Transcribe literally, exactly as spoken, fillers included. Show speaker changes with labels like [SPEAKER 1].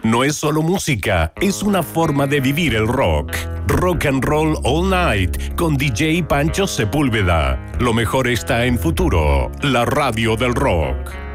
[SPEAKER 1] No es solo música, es una forma de vivir el rock. Rock and Roll All Night con D J Pancho Sepúlveda. Lo mejor está en Futuro, la radio del rock.